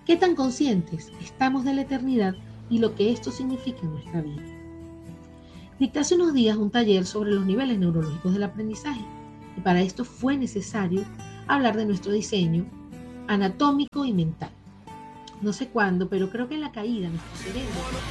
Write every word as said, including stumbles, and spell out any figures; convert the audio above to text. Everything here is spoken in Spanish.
¿Qué tan conscientes estamos de la eternidad y lo que esto significa en nuestra vida? Dicté hace unos días un taller sobre los niveles neurológicos del aprendizaje y para esto fue necesario hablar de nuestro diseño anatómico y mental. No sé cuándo, pero creo que en la caída nuestro cerebro